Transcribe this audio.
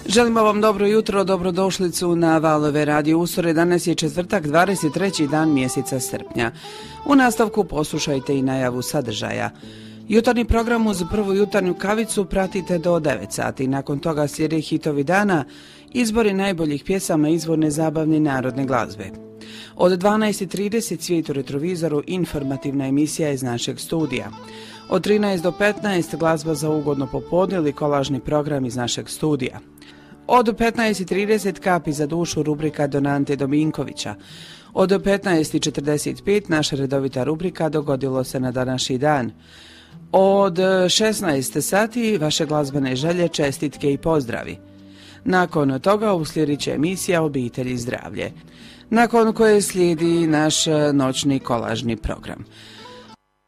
Želimo vam dobro jutro, dobrodošlicu na Valove radio Usore. Danas je četvrtak, 23. dan mjeseca srpnja. U nastavku poslušajte i najavu sadržaja. Jutarnji program uz prvu jutarnju kavicu pratite do 9 sati. Nakon toga slijede hitovi dana, izbori najboljih pjesama izvorne zabavne narodne glazbe. Od 12.30 Svijet u retrovizoru, informativna emisija iz našeg studija. Od 13 do 15 glazba za ugodno popodne ili kolažni program iz našeg studija. Od 15.30 Kapi za dušu, rubrika Donante Dominkovića. Od 15.45 naša redovita rubrika Dogodilo se na današnji dan. Od 16 sati vaše glazbene želje, čestitke i pozdravi. Nakon toga uslijedit će emisija Obitelj i zdravlje, nakon koje slijedi naš noćni kolažni program.